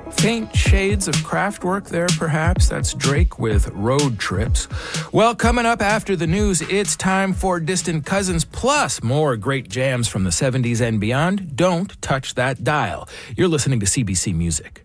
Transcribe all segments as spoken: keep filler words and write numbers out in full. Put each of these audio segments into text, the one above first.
Faint shades of Kraftwerk there, perhaps. That's Drake with Road Trips. Well, coming up after the news, it's time for Distant Cousins, plus more great jams from the seventies and beyond. Don't touch that dial. You're listening to C B C Music.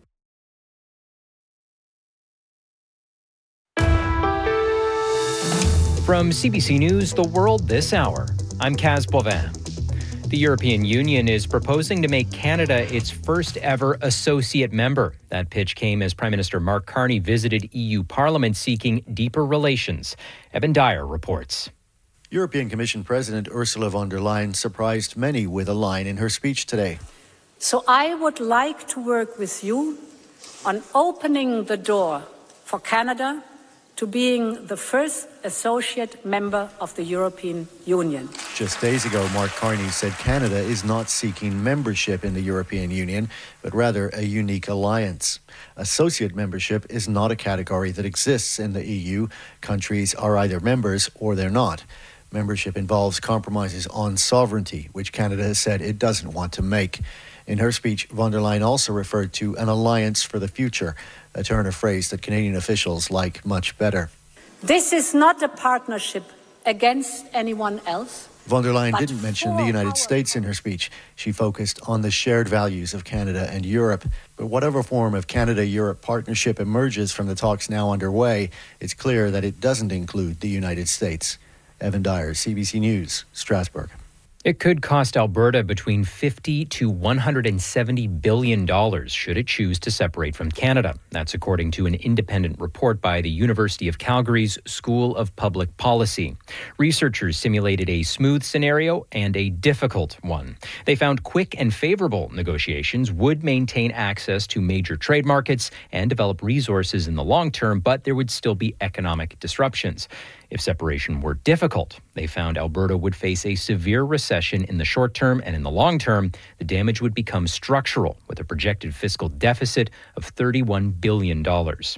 From C B C News, The World This Hour, I'm Kaz Bovin. The European Union is proposing to make Canada its first ever associate member. That pitch came as Prime Minister Mark Carney visited E U Parliament seeking deeper relations. Evan Dyer reports. European Commission President Ursula von der Leyen surprised many with a line in her speech today. So I would like to work with you on opening the door for Canada to being the first associate member of the European Union. Just days ago, Mark Carney said Canada is not seeking membership in the European Union, but rather a unique alliance. Associate membership is not a category that exists in the E U. Countries are either members or they're not. Membership involves compromises on sovereignty, which Canada has said it doesn't want to make. In her speech, von der Leyen also referred to an alliance for the future, a turn of phrase that Canadian officials like much better. This is not a partnership against anyone else. Von der Leyen didn't mention the United States in her speech. She focused on the shared values of Canada and Europe. But whatever form of Canada-Europe partnership emerges from the talks now underway, it's clear that it doesn't include the United States. Evan Dyer, C B C News, Strasbourg. It could cost Alberta between fifty to one hundred seventy billion dollars should it choose to separate from Canada. That's according to an independent report by the University of Calgary's School of Public Policy. Researchers simulated a smooth scenario and a difficult one. They found quick and favorable negotiations would maintain access to major trade markets and develop resources in the long term, but there would still be economic disruptions. If separation were difficult, they found Alberta would face a severe recession in the short term, and in the long term, the damage would become structural, with a projected fiscal deficit of thirty-one billion dollars.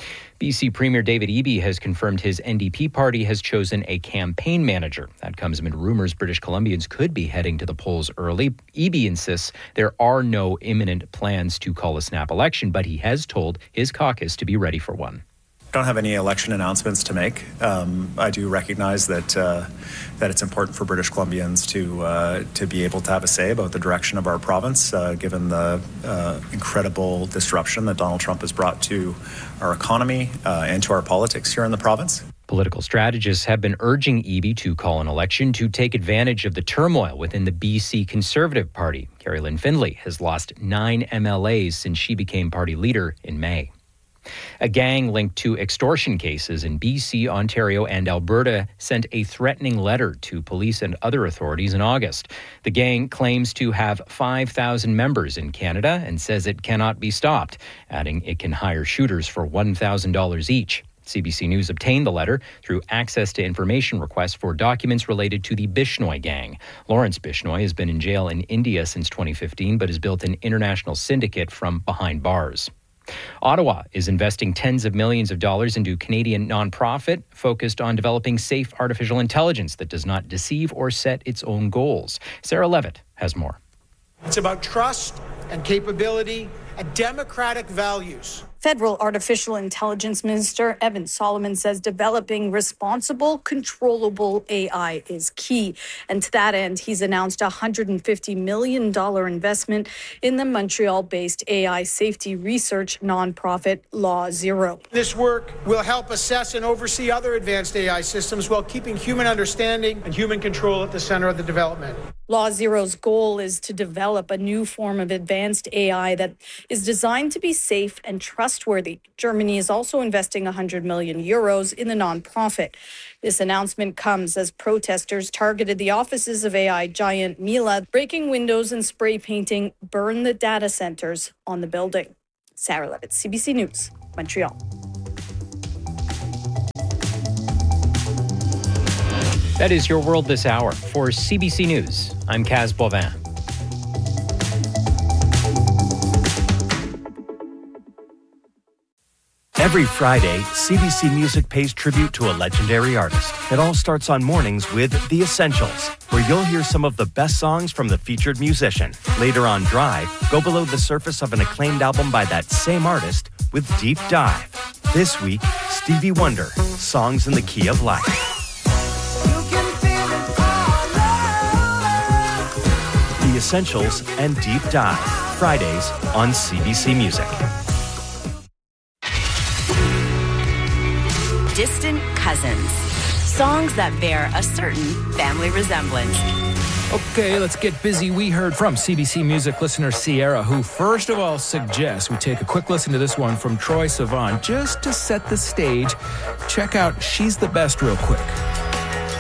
B C Premier David Eby has confirmed his N D P party has chosen a campaign manager. That comes amid rumors British Columbians could be heading to the polls early. Eby insists there are no imminent plans to call a snap election, but he has told his caucus to be ready for one. I don't have any election announcements to make. Um, I do recognize that uh, that it's important for British Columbians to uh, to be able to have a say about the direction of our province, uh, given the uh, incredible disruption that Donald Trump has brought to our economy uh, and to our politics here in the province. Political strategists have been urging Eby to call an election to take advantage of the turmoil within the B C Conservative Party. Carrie Lynn Findlay has lost nine M L As since she became party leader in May. A gang linked to extortion cases in B C, Ontario, and Alberta sent a threatening letter to police and other authorities in August. The gang claims to have five thousand members in Canada and says it cannot be stopped, adding it can hire shooters for one thousand dollars each. C B C News obtained the letter through access to information requests for documents related to the Bishnoi gang. Lawrence Bishnoi has been in jail in India since twenty fifteen, but has built an international syndicate from behind bars. Ottawa is investing tens of millions of dollars into Canadian nonprofit focused on developing safe artificial intelligence that does not deceive or set its own goals. Sarah Levitt has more. It's about trust and capability and democratic values. Federal Artificial Intelligence Minister Evan Solomon says developing responsible, controllable A I is key. And to that end, he's announced a one hundred fifty million dollars investment in the Montreal-based A I safety research nonprofit Law Zero. This work will help assess and oversee other advanced A I systems while keeping human understanding and human control at the center of the development. Law Zero's goal is to develop a new form of advanced A I that is designed to be safe and trustworthy. Germany is also investing one hundred million euros in the nonprofit. This announcement comes as protesters targeted the offices of A I giant Mila, breaking windows and spray painting Burn the Data Centers on the building. Sarah Levitt, C B C News, Montreal. That is your world this hour. For C B C News, I'm Kaz Bovin. Every Friday, C B C Music pays tribute to a legendary artist. It all starts on mornings with The Essentials, where you'll hear some of the best songs from the featured musician. Later on Drive, go below the surface of an acclaimed album by that same artist with Deep Dive. This week, Stevie Wonder, Songs in the Key of Life. The Essentials and Deep Dive, Fridays on C B C Music. Distant Cousins. Songs that bear a certain family resemblance. Okay, let's get busy. We heard from C B C Music listener Sierra, who first of all suggests we take a quick listen to this one from Troye Sivan just to set the stage. Check out She's the Best real quick.